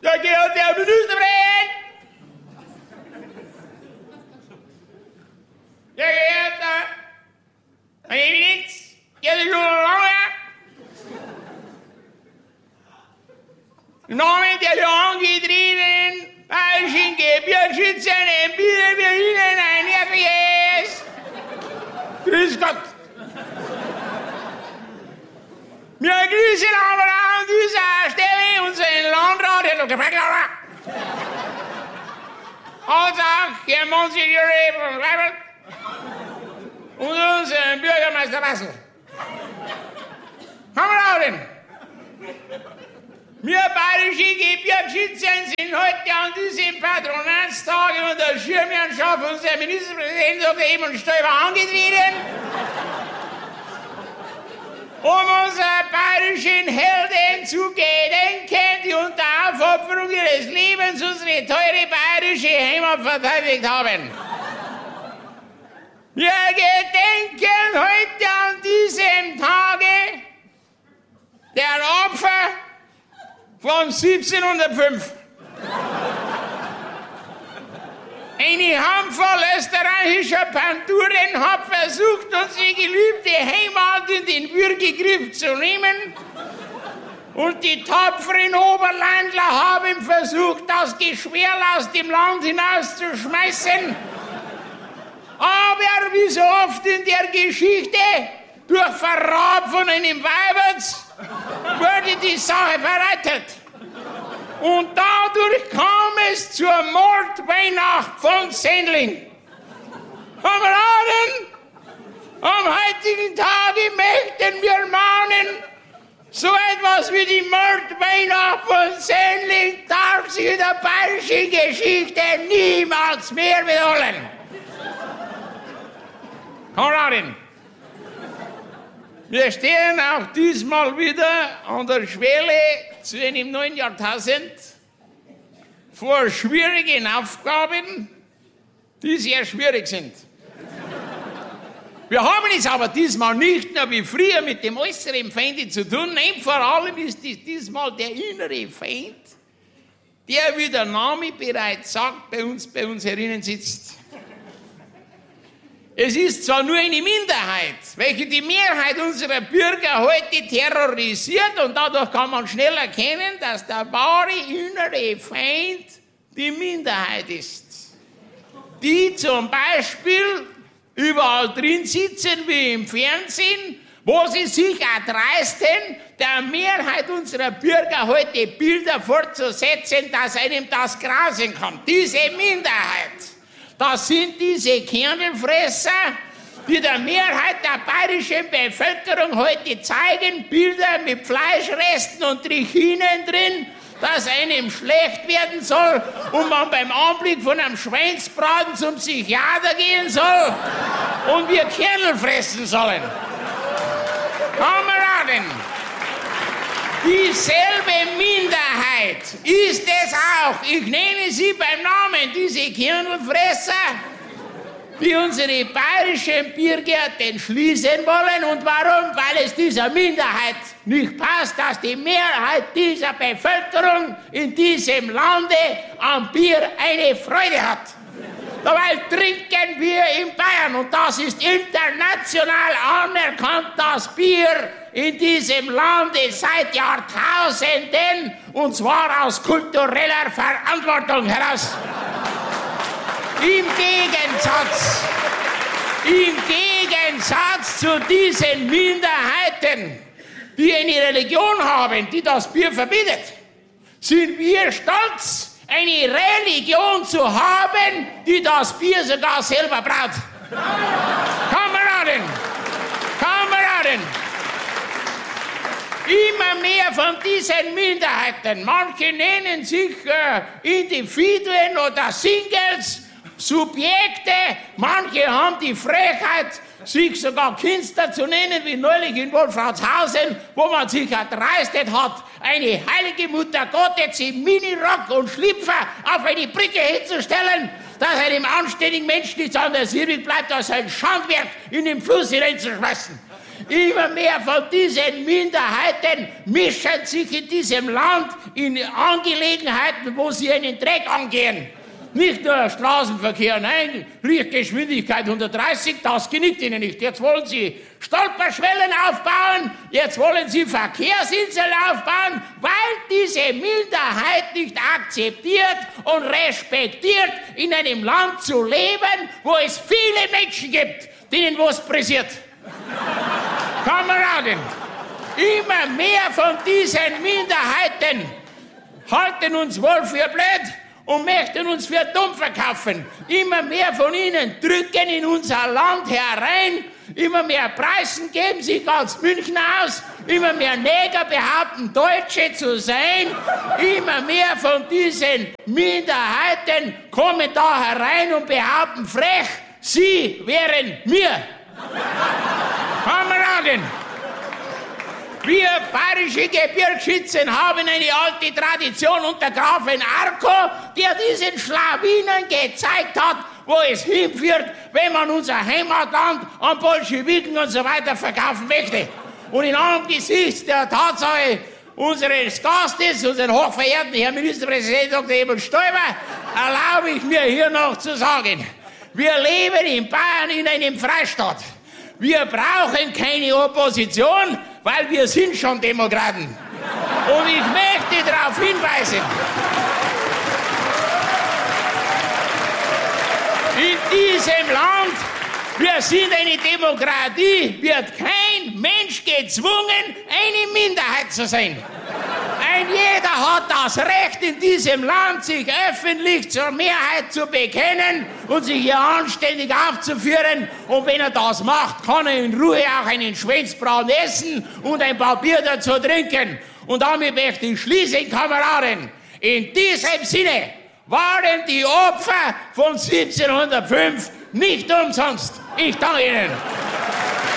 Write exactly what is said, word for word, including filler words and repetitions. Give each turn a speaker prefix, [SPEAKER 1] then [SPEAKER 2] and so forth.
[SPEAKER 1] Sehr geehrter Herr Ministerpräsident! Sehr geehrter Herr Eminenz, geehrte Journalistinnen, im Namen der hier angetretenen bayerischen Gebirgsschützer empfehlen wir Ihnen ein herzliches Grüß Gott. Wir grüßen aber an dieser Stelle unseren Landrat, Herr Doktor Breckauer, als auch Herrn Monsignor von Weibel und unseren Bürgermeister Wassel. Kameraden, wir bayerische Gebirgsschützer sind heute an diesem Patronatstag unter der Schirmherrschaft unserer Ministerpräsidenten Doktor Edmund Stoiber angetreten, um unserer bayerischen Helden zu gedenken, die unter Aufopferung ihres Lebens unsere teure bayerische Heimat verteidigt haben. Wir gedenken heute an diesem Tage der Opfer von siebzehnhundertfünf. Eine Handvoll österreichischer Panduren hat versucht, unsere geliebte Heimat in den Würgegriff zu nehmen. Und die tapferen Oberländler haben versucht, das Geschwerl aus dem Land hinauszuschmeißen. Aber wie so oft in der Geschichte, durch Verrat von einem Weibertz, wurde die Sache vereitelt. Und dadurch kam es zur Mordweihnacht von Sendling. Kameraden, am heutigen Tage möchten wir mahnen, so etwas wie die Mordweihnacht von Sendling darf sich in der bayerischen Geschichte niemals mehr wiederholen. Kameraden, wir stehen auch diesmal wieder an der Schwelle zu einem neuen Jahrtausend vor schwierigen Aufgaben, die sehr schwierig sind. Wir haben es aber diesmal nicht nur wie früher mit dem äußeren Feinde zu tun, nein, vor allem ist es diesmal der innere Feind, der, wie der Name bereits sagt, bei uns, bei uns herinnen sitzt. Es ist zwar nur eine Minderheit, welche die Mehrheit unserer Bürger heute terrorisiert, und dadurch kann man schnell erkennen, dass der wahre innere Feind die Minderheit ist. Die zum Beispiel überall drin sitzen wie im Fernsehen, wo sie sich erdreisten, der Mehrheit unserer Bürger heute Bilder fortzusetzen, dass einem das grasen kann. Diese Minderheit. Das sind diese Kernelfresser, die der Mehrheit der bayerischen Bevölkerung heute zeigen, Bilder mit Fleischresten und Trichinen drin, dass einem schlecht werden soll und man beim Anblick von einem Schweinsbraten zum Psychiater gehen soll und wir Kernel fressen sollen. Kameraden, dieselbe Minderheit ist es auch, ich nenne sie beim Namen, diese Kernelfresser, die unsere bayerischen Biergärten schließen wollen. Und warum? Weil es dieser Minderheit nicht passt, dass die Mehrheit dieser Bevölkerung in diesem Lande am Bier eine Freude hat. Dabei trinken wir in Bayern, und das ist international anerkannt, das Bier in diesem Lande seit Jahrtausenden, und zwar aus kultureller Verantwortung heraus. Im Gegensatz, im Gegensatz zu diesen Minderheiten, die eine Religion haben, die das Bier verbietet, sind wir stolz, eine Religion zu haben, die das Bier sogar selber braut. Kameraden, Kameraden, immer mehr von diesen Minderheiten, manche nennen sich äh, Individuen oder Singles, Subjekte, manche haben die Frechheit, sich sogar Künstler zu nennen, wie neulich in Wolfratshausen, wo man sich erdreistet hat, eine heilige Mutter Gottes im Minirock und Schlüpfer auf eine Brücke hinzustellen, dass einem anständigen Menschen nichts anderes übrig bleibt, als ein Schandwerk in den Fluss hineinzuschmeißen. Immer mehr von diesen Minderheiten mischen sich in diesem Land in Angelegenheiten, wo sie einen Dreck angehen. Nicht nur Straßenverkehr, nein, Richtgeschwindigkeit hundertdreißig, das genickt ihnen nicht. Jetzt wollen sie Stolperschwellen aufbauen, jetzt wollen sie Verkehrsinseln aufbauen, weil diese Minderheit nicht akzeptiert und respektiert, in einem Land zu leben, wo es viele Menschen gibt, denen was pressiert. Kameraden, immer mehr von diesen Minderheiten halten uns wohl für blöd und möchten uns für dumm verkaufen. Immer mehr von ihnen drücken in unser Land herein, immer mehr Preisen geben sich ganz München aus, immer mehr Neger behaupten, Deutsche zu sein, immer mehr von diesen Minderheiten kommen da herein und behaupten frech, sie wären mir. Kameraden, wir bayerische Gebirgsschützen haben eine alte Tradition unter Grafen Arco, der diesen Schlawinen gezeigt hat, wo es hinführt, wenn man unser Heimatland an Bolschewiken und so weiter verkaufen möchte. Und in angesichts der Tatsache unseres Gastes, unseren hochverehrten Herrn Ministerpräsidenten Doktor Emil Stoiber, erlaube ich mir hier noch zu sagen, wir leben in Bayern in einem Freistaat. Wir brauchen keine Opposition, weil wir sind schon Demokraten. Und ich möchte darauf hinweisen, in diesem Land, wir sind eine Demokratie, wird kein Mensch gezwungen, eine Minderheit zu sein. Ein jeder hat das Recht in diesem Land, sich öffentlich zur Mehrheit zu bekennen und sich hier anständig aufzuführen. Und wenn er das macht, kann er in Ruhe auch einen Schwänzbraten essen und ein paar Bier dazu trinken. Und damit möchte ich schließen, Kameraden. In diesem Sinne waren die Opfer von siebzehnhundertfünf nicht umsonst. Ich danke Ihnen.